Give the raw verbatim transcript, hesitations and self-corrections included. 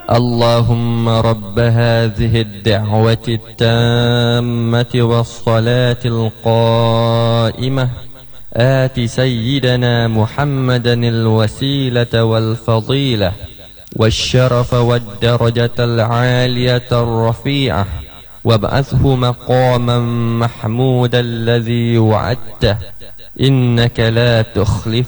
اللهم رب هذه الدعوة التامة والصلاة القائمة آت سيدنا محمدا الوسيلة والفضيلة والشرف والدرجة العالية الرفيعة، وابعثه مقاما محمودا الذي وعدته، إنك لا تخلف